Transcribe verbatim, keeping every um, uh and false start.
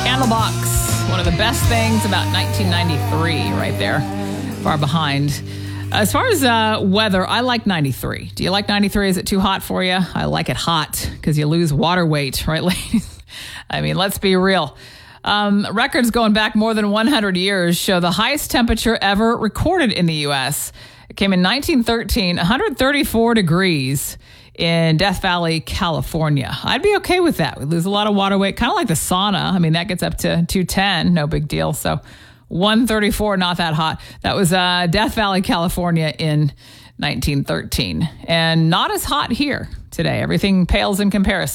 Candlebox, one of the best things about nineteen ninety-three, right there, far behind. As far as uh, weather, I like ninety-three. Do you like ninety-three? Is it too hot for you? I like it hot because you lose water weight, right, ladies? I mean, let's be real. Um, records going back more than one hundred years show the highest temperature ever recorded in the U S. It came in nineteen thirteen, one hundred thirty-four degrees in Death Valley, California. I'd be okay with that. We lose a lot of water weight, kind of like the sauna. I mean, that gets up to two ten, no big deal. So one thirty-four, not that hot. That was uh, Death Valley, California in nineteen thirteen. And not as hot here today. Everything pales in comparison.